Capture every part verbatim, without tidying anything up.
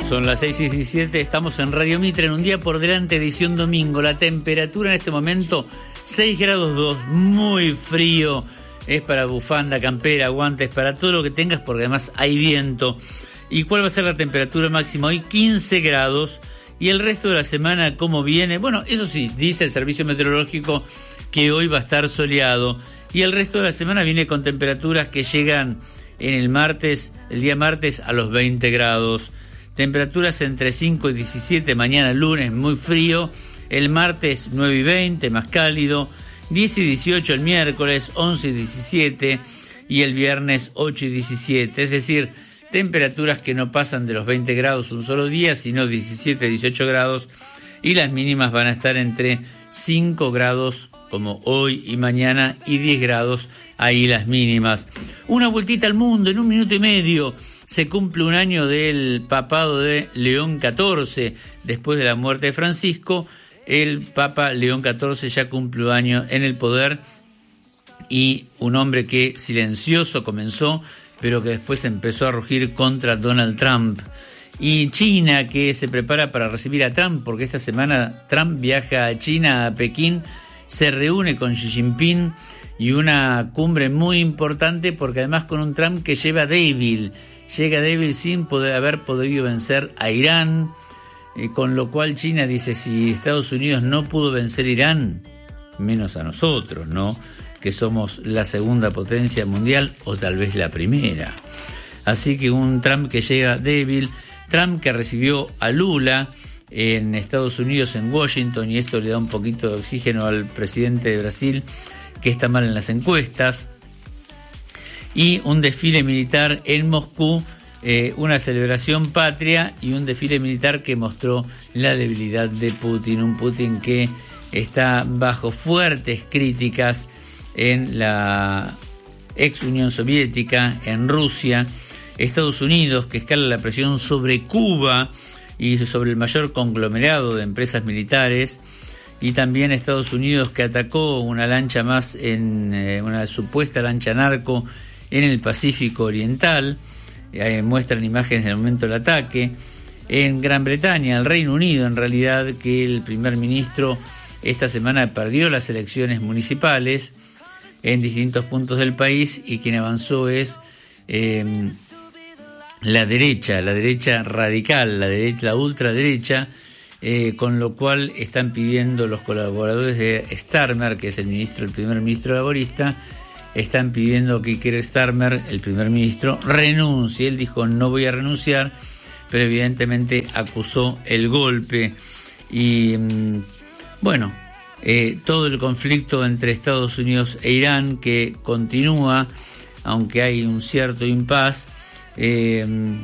Son las seis y diecisiete, estamos en Radio Mitre en un día por delante, edición domingo. La temperatura en este momento, seis grados dos, muy frío. Es para bufanda, campera, guantes, para todo lo que tengas, porque además hay viento. ¿Y cuál va a ser la temperatura máxima hoy? quince grados. Y el resto de la semana, ¿cómo viene? Bueno, eso sí, dice el servicio meteorológico que hoy va a estar soleado. Y el resto de la semana viene con temperaturas que llegan en el martes, el día martes, a los veinte grados. Temperaturas entre cinco y diecisiete, mañana lunes muy frío, el martes nueve y veinte, más cálido, diez y dieciocho el miércoles, once y diecisiete, y el viernes ocho y diecisiete, es decir, temperaturas que no pasan de los veinte grados un solo día, sino diecisiete, dieciocho grados, y las mínimas van a estar entre cinco grados como hoy y mañana, y diez grados ahí las mínimas. Una vueltita al mundo en un minuto y medio. Se cumple un año del papado de León catorce. Después de la muerte de Francisco, el Papa León catorce ya cumple un año en el poder, y un hombre que silencioso comenzó, pero que después empezó a rugir contra Donald Trump. Y China, que se prepara para recibir a Trump, porque esta semana Trump viaja a China, a Pekín, se reúne con Xi Jinping, y una cumbre muy importante, porque además con un Trump que lleva débil, llega débil sin poder haber podido vencer a Irán, eh, con lo cual China dice, si Estados Unidos no pudo vencer a Irán, menos a nosotros, ¿no?, que somos la segunda potencia mundial, o tal vez la primera. Así que un Trump que llega débil, Trump que recibió a Lula en Estados Unidos, en Washington, y esto le da un poquito de oxígeno al presidente de Brasil, que está mal en las encuestas, y un desfile militar en Moscú, eh, una celebración patria y un desfile militar que mostró la debilidad de Putin, un Putin que está bajo fuertes críticas en la ex Unión Soviética, en Rusia, Estados Unidos que escala la presión sobre Cuba y sobre el mayor conglomerado de empresas militares, y también Estados Unidos que atacó una lancha más, en eh, una supuesta lancha narco en el Pacífico Oriental. Eh, muestran imágenes del momento del ataque. En Gran Bretaña, el Reino Unido, en realidad, que el primer ministro esta semana perdió las elecciones municipales en distintos puntos del país, y quien avanzó es eh, la derecha, la derecha radical, la derecha, la ultraderecha, eh, con lo cual están pidiendo los colaboradores de Starmer, que es el ministro, el primer ministro laborista, están pidiendo que Keir Starmer, el primer ministro, renuncie. Él dijo, no voy a renunciar, pero evidentemente acusó el golpe. Y bueno, eh, todo el conflicto entre Estados Unidos e Irán, que continúa, aunque hay un cierto impas, eh,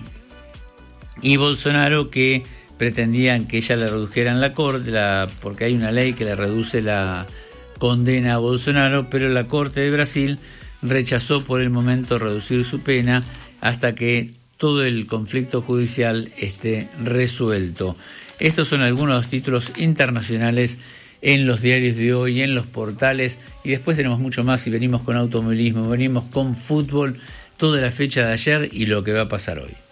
y Bolsonaro, que pretendían que ella le redujeran la corte, la, porque hay una ley que le reduce la condena a Bolsonaro, pero la Corte de Brasil rechazó por el momento reducir su pena hasta que todo el conflicto judicial esté resuelto. Estos son algunos de los títulos internacionales en los diarios de hoy, en los portales, y después tenemos mucho más, y venimos con automovilismo, venimos con fútbol, toda la fecha de ayer y lo que va a pasar hoy.